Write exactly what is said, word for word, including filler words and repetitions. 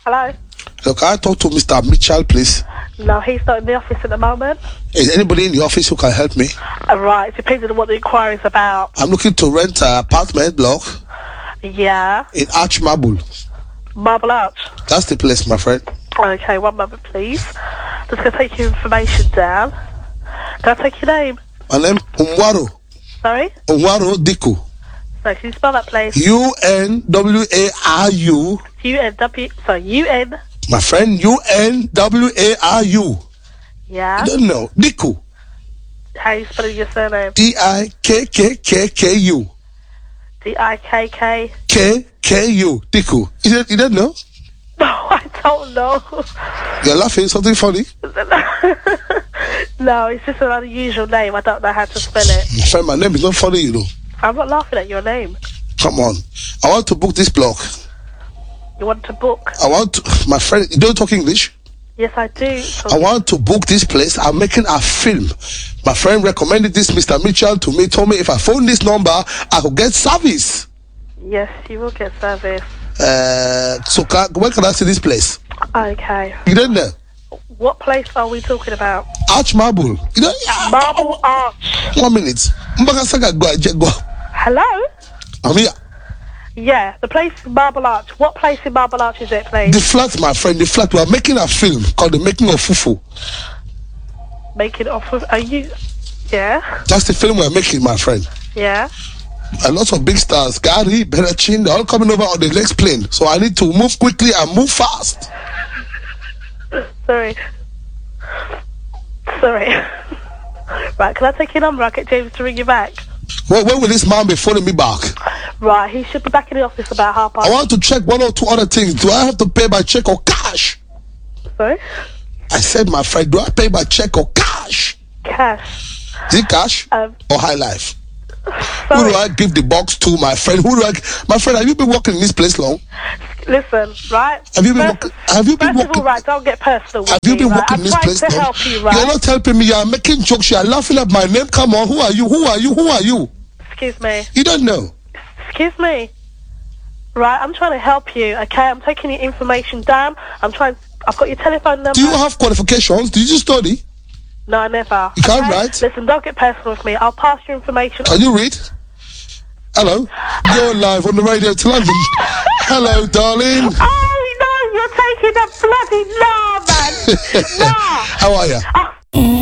Hello? Look, can I talk to Mister Mitchell, please? No, he's not in the office at the moment. Is anybody in the office who can help me? Uh, right, it depends on what the inquiry's about. I'm looking to rent an apartment block Yeah. in Arch Marble. Marble Arch. That's the place, my friend. Okay, one moment, please. Just going to take your information down. Can I take your name? My name Unwaro. Sorry? Unwaro Diku. So, can you spell that, please? U N W A R U. U N W... Sorry, U N... My friend, U N W A R U. Yeah? I don't know. Diku. How are you spelling your surname? D I K K K K U. D I K K... K K U. Diku. You don't, you don't know? No, I don't know. You're laughing. Something funny? No, it's just an unusual name. I don't know how to spell it. My friend, my name is not funny, you know. I'm not laughing at your name. Come on. I want to book this block. You want to book? I want to, my friend, you don't talk English? Yes, I do. I want to book this place. I'm making a film. My friend recommended this Mister Mitchell to me, told me if I phone this number, I could get service. Yes, you will get service. Uh, so can, where can I see this place? Okay. You don't know? What place are we talking about? Arch Marble. You know? Marble Arch. One minute. Hello? I'm here. Yeah, the place is Marble Arch. What place in Marble Arch is it, please? The flat, my friend, the flat. We are making a film called The Making of Fufu. Making off of... Are you... Yeah? That's the film we're making, my friend. Yeah? A lot of big stars, Gary, Berachin, they're all coming over on the next plane. So I need to move quickly and move fast. Sorry. Sorry. Right, can I take your number? I'll get James to ring you back. When, when will this man be phoning me back? Right, he should be back in the office about half past. I want to check one or two other things. Do I have to pay by check or cash? Sorry? I said, my friend, do I pay by check or cash? Cash. Is it cash Um, or high life? Sorry. Who do I give the box to, my friend? Who do I... My friend, have you been working in this place long? Listen, right? Have you been First, working... Have you been first of working... all, right, don't get personal with Have you me, been right? working I'm in this trying place to long? help you, right? You're not helping me. You're making jokes. You're laughing at my name. Come on. Who are you? Who are you? Who are you? Excuse me. You don't know. Excuse me. Right, I'm trying to help you, okay? I'm taking your information down. I'm trying... I've got your telephone number. Do you have qualifications? Did you study? No, I never. You can't okay? write? Listen, don't get personal with me. I'll pass your information Can on. you read? Hello? You're live on the radio to London. Hello, darling. Oh, no, you're taking a bloody no, man. No. How are you? Oh,